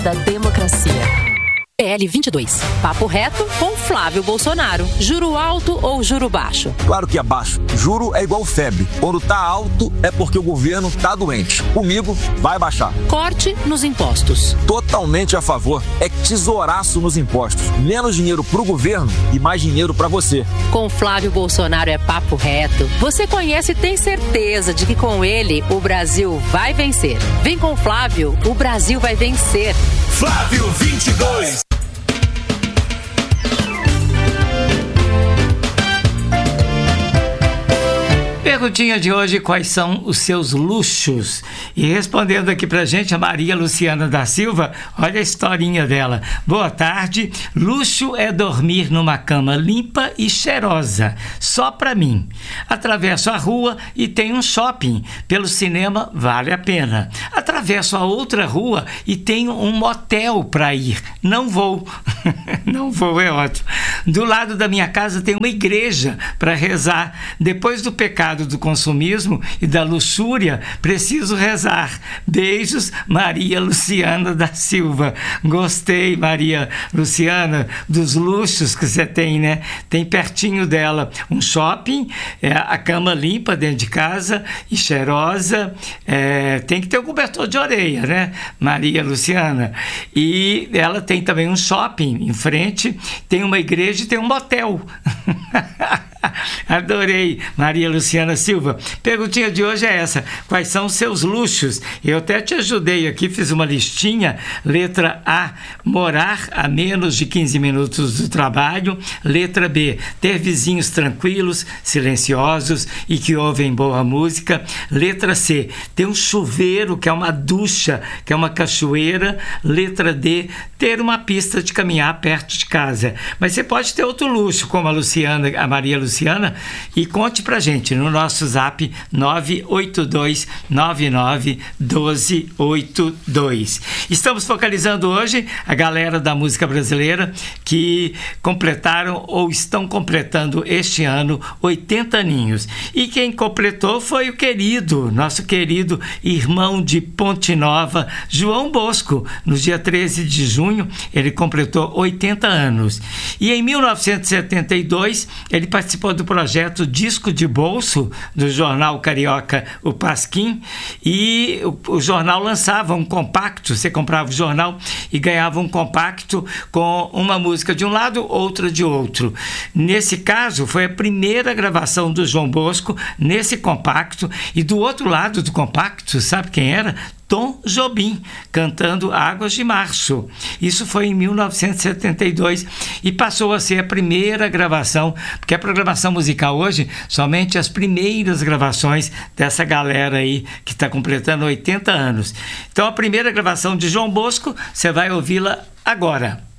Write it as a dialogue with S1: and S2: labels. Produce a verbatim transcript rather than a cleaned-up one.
S1: da democracia. P L vinte e dois. Papo reto com Flávio Bolsonaro. Juro alto ou juro baixo?
S2: Claro que é baixo. Juro é igual febre. Quando tá alto é porque o governo tá doente. Comigo vai baixar.
S1: Corte nos impostos.
S2: Totalmente a favor. É tesouraço nos impostos. Menos dinheiro pro governo e mais dinheiro pra você.
S1: Com Flávio Bolsonaro é papo reto. Você conhece e tem certeza de que com ele o Brasil vai vencer. Vem com Flávio, o Brasil vai vencer.
S3: Flávio vinte e dois.
S4: Perguntinha de hoje: quais são os seus luxos? E respondendo aqui pra gente a Maria Luciana da Silva, olha a historinha dela. Boa tarde, luxo é dormir numa cama limpa e cheirosa, só pra mim. Atravesso a rua e tem um shopping, pelo cinema vale a pena. Atravesso a outra rua e tenho um motel pra ir, não vou. Não vou, é ótimo. Do lado da minha casa tem uma igreja para rezar. Depois do pecado do consumismo e da luxúria, preciso rezar. Beijos, Maria Luciana da Silva. Gostei, Maria Luciana, dos luxos que você tem, né? Tem pertinho dela um shopping, é, a cama limpa dentro de casa e cheirosa. É, tem que ter um cobertor de orelha, né, Maria Luciana? E ela tem também um shopping em frente, tem uma igreja e tem um motel. Adorei, Maria Luciana Silva. Perguntinha de hoje é essa: quais são os seus luxos? Eu até te ajudei aqui, fiz uma listinha. Letra A, morar a menos de quinze minutos do trabalho. Letra B, ter vizinhos tranquilos, silenciosos e que ouvem boa música. Letra C, ter um chuveiro, que é uma ducha, que é uma cachoeira. Letra D, ter uma pista de caminhar perto de casa. Mas você pode ter outro luxo, como a Luciana, a Maria Luciana, e conte pra gente no nosso zap nove oito dois nove nove um dois oito dois. Estamos focalizando hoje a galera da música brasileira que completaram ou estão completando este ano oitenta aninhos. E quem completou foi o querido, nosso querido irmão de Ponte Nova, João Bosco. No dia treze de junho, ele completou oitenta anos. E em mil novecentos e setenta e dois, ele participou do projeto Disco de Bolso do jornal carioca O Pasquim, e o, o jornal lançava um compacto. Você comprava o jornal e ganhava um compacto com uma música de um lado, outra de outro. Nesse caso, foi a primeira gravação do João Bosco nesse compacto, e do outro lado do compacto, sabe quem era? Tom Jobim, cantando Águas de Março. Isso foi em mil novecentos e setenta e dois e passou a ser a primeira gravação, porque a programação musical hoje, somente as primeiras gravações dessa galera aí que está completando oitenta anos. Então a primeira gravação de João Bosco, você vai ouvi-la agora.